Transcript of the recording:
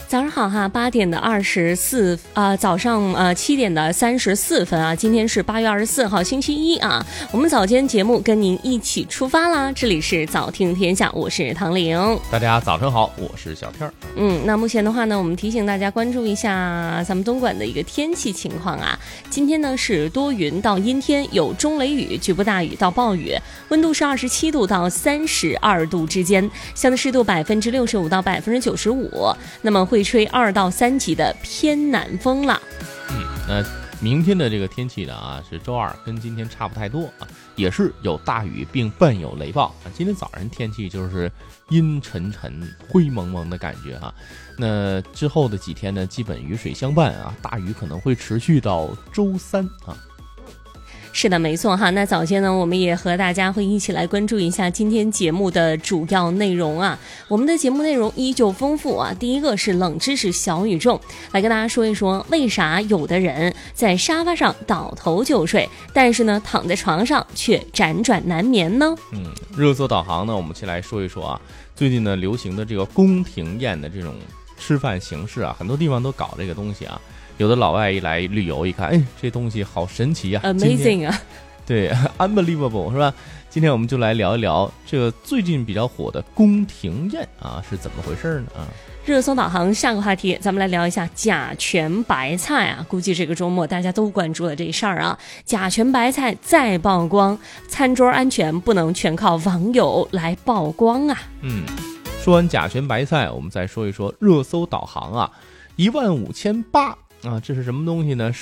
早上好哈，8点的24早上7点的34分啊，今天是8月24号星期一啊，我们早间节目跟您一起出发啦，这里是早听天下，我是唐玲。 大家早上好，我是小片儿。 那目前的话呢，我们提醒大家关注一下咱们东莞的一个天气情况啊。今天呢是多云到阴天，有中雷雨，局部大雨到暴雨，温度是27度到32度之间，相对湿度65%到95%，那么会吹2到3级的偏南风了。 那明天的这个天气呢是周二，跟今天差不太多啊，也是有大雨并伴有雷暴啊。今天早上天气就是阴沉沉、灰蒙蒙的感觉啊。那之后的几天呢，基本雨水相伴啊，大雨可能会持续到周三啊。 是的，没错哈。那早间呢，我们也和大家会一起来关注一下今天节目的主要内容啊。我们的节目内容依旧丰富啊。第一个是冷知识小宇宙，来跟大家说一说，为啥有的人在沙发上倒头就睡，但是呢躺在床上却辗转难眠呢？ 热搜导航呢，我们先来说一说啊。最近呢流行的这个宫廷宴的这种吃饭形式啊，很多地方都搞这个东西啊。有的老外一来旅游一看，哎，这东西好神奇啊 ，Amazing 啊， 对 ，Unbelievable 是吧？今天我们就来聊一聊这个最近比较火的宫廷宴啊是怎么回事呢？ 热搜导航下个话题，咱们来聊一下甲醛白菜啊。估计这个周末大家都关注了这事儿啊。甲醛白菜再曝光，餐桌安全不能全靠网友来曝光啊。 说完甲醛白菜，我们再说一说热搜导航啊，15800啊，这是什么东西呢？